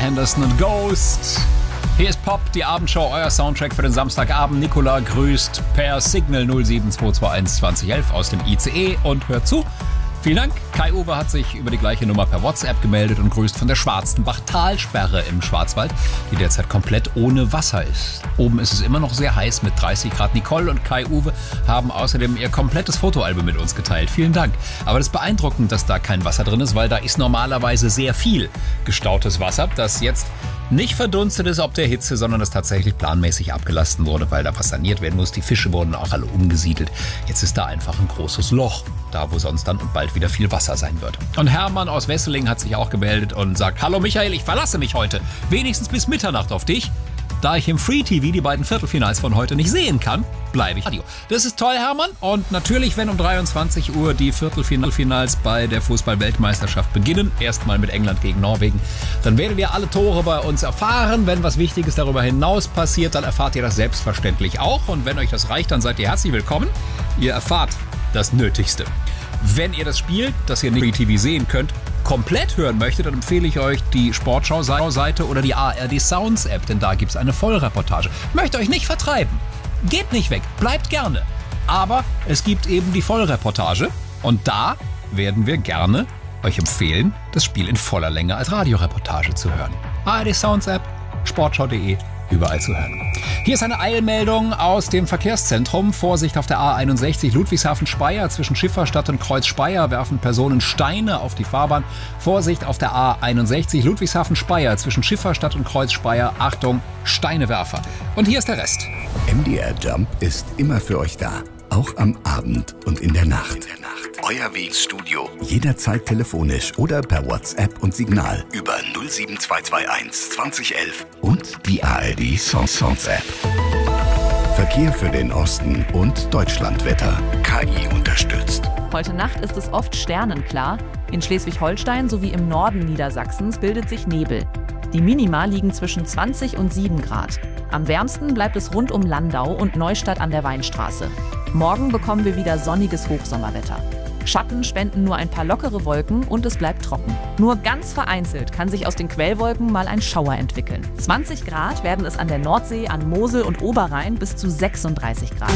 Anderson und Ghost. Hier ist Pop, die Abendshow, euer Soundtrack für den Samstagabend. Nicola grüßt per Signal 07221 2011 aus dem ICE und hört zu. Vielen Dank. Kai-Uwe hat sich über die gleiche Nummer per WhatsApp gemeldet und grüßt von der Schwarzenbach-Talsperre im Schwarzwald, die derzeit komplett ohne Wasser ist. Oben ist es immer noch sehr heiß mit 30 Grad. Nicole und Kai-Uwe haben außerdem ihr komplettes Fotoalbum mit uns geteilt. Vielen Dank. Aber das ist beeindruckend, dass da kein Wasser drin ist, weil da ist normalerweise sehr viel gestautes Wasser, das jetzt nicht verdunstet ist ob der Hitze, sondern das tatsächlich planmäßig abgelassen wurde, weil da was saniert werden muss. Die Fische wurden auch alle umgesiedelt. Jetzt ist da einfach ein großes Loch, da wo sonst dann und bald wieder viel Wasser sein wird. Und Hermann aus Wesseling hat sich auch gemeldet und sagt: Hallo Michael, ich verlasse mich heute wenigstens bis Mitternacht auf dich. Da ich im Free TV die beiden Viertelfinals von heute nicht sehen kann, bleibe ich Radio. Das ist toll, Hermann. Und natürlich, wenn um 23 Uhr die Viertelfinals bei der Fußball-Weltmeisterschaft beginnen, erstmal mit England gegen Norwegen, dann werdet ihr alle Tore bei uns erfahren. Wenn was Wichtiges darüber hinaus passiert, dann erfahrt ihr das selbstverständlich auch. Und wenn euch das reicht, dann seid ihr herzlich willkommen. Ihr erfahrt das Nötigste. Wenn ihr das Spiel, das ihr nicht Free TV sehen könnt, komplett hören möchtet, dann empfehle ich euch die Sportschau-Seite oder die ARD Sounds App, denn da gibt es eine Vollreportage. Möchte euch nicht vertreiben. Geht nicht weg, bleibt gerne. Aber es gibt eben die Vollreportage und da werden wir gerne euch empfehlen, das Spiel in voller Länge als Radioreportage zu hören. ARD Sounds App, sportschau.de, überall zu hören. Hier ist eine Eilmeldung aus dem Verkehrszentrum. Vorsicht auf der A61 Ludwigshafen-Speyer. Zwischen Schifferstadt und Kreuz Speyer werfen Personen Steine auf die Fahrbahn. Vorsicht auf der A61 Ludwigshafen-Speyer. Zwischen Schifferstadt und Kreuz Speyer. Achtung, Steinewerfer. Und hier ist der Rest. MDR Jump ist immer für euch da. Auch am Abend und in der Nacht. Euer Weg ins Studio. Jederzeit telefonisch oder per WhatsApp und Signal über 07221 2011 und die ARD Sounds App. Verkehr für den Osten und Deutschlandwetter. KI unterstützt. Heute Nacht ist es oft sternenklar. In Schleswig-Holstein sowie im Norden Niedersachsens bildet sich Nebel. Die Minima liegen zwischen 20 und 7 Grad. Am wärmsten bleibt es rund um Landau und Neustadt an der Weinstraße. Morgen bekommen wir wieder sonniges Hochsommerwetter. Schatten spenden nur ein paar lockere Wolken und es bleibt trocken. Nur ganz vereinzelt kann sich aus den Quellwolken mal ein Schauer entwickeln. 20 Grad werden es an der Nordsee, an Mosel und Oberrhein bis zu 36 Grad.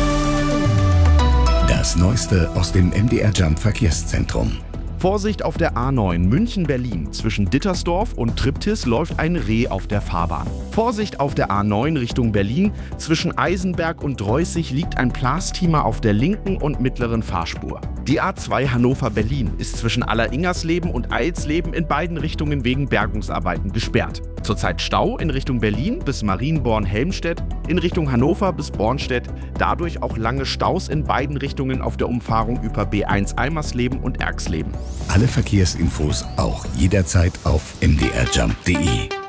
Das Neueste aus dem MDR Jump Verkehrszentrum. Vorsicht auf der A9 München-Berlin. Zwischen Dittersdorf und Triptis läuft ein Reh auf der Fahrbahn. Vorsicht auf der A9 Richtung Berlin. Zwischen Eisenberg und Dreußig liegt ein Plastheimer auf der linken und mittleren Fahrspur. Die A2 Hannover-Berlin ist zwischen Alleringersleben und Eilsleben in beiden Richtungen wegen Bergungsarbeiten gesperrt. Zurzeit Stau in Richtung Berlin bis Marienborn-Helmstedt, in Richtung Hannover bis Bornstedt, dadurch auch lange Staus in beiden Richtungen auf der Umfahrung über B1 Eimersleben und Erxleben. Alle Verkehrsinfos auch jederzeit auf mdrjump.de.